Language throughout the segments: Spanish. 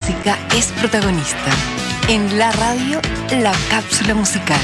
música es protagonista. En la radio, la cápsula musical.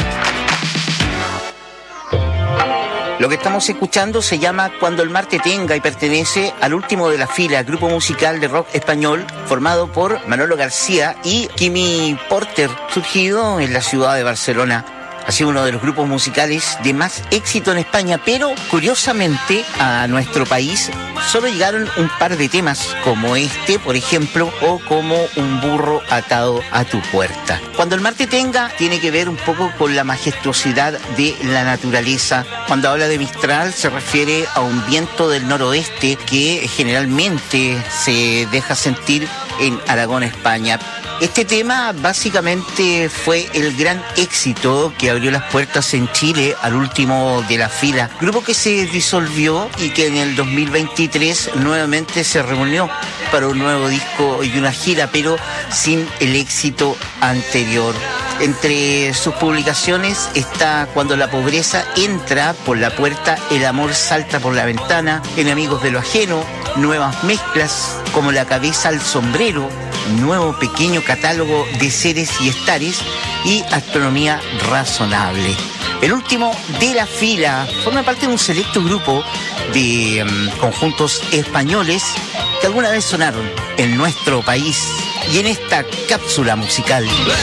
Lo que estamos escuchando se llama Cuando el mar te tenga y pertenece al último de la fila, grupo musical de rock español formado por Manolo García y Quimi Porter, surgido en la ciudad de Barcelona. Ha sido uno de los grupos musicales de más éxito en España, pero curiosamente a nuestro país solo llegaron un par de temas, como este, por ejemplo, o como Un burro atado a tu puerta. Cuando el mar te tenga tiene que ver un poco con la majestuosidad de la naturaleza. Cuando habla de Mistral se refiere a un viento del noroeste que generalmente se deja sentir en Aragón, España. Este tema básicamente fue el gran éxito que abrió las puertas en Chile al último de la fila. Grupo que se disolvió y que en el 2023 nuevamente se reunió para un nuevo disco y una gira, pero sin el éxito anterior. Entre sus publicaciones está Cuando la pobreza entra por la puerta, El amor salta por la ventana, Enemigos de lo ajeno, nuevas mezclas como La cabeza al sombrero, nuevo pequeño catálogo de seres y estares y Astronomía razonable. El último de la fila forma parte de un selecto grupo de conjuntos españoles que alguna vez sonaron en nuestro país y en esta cápsula musical.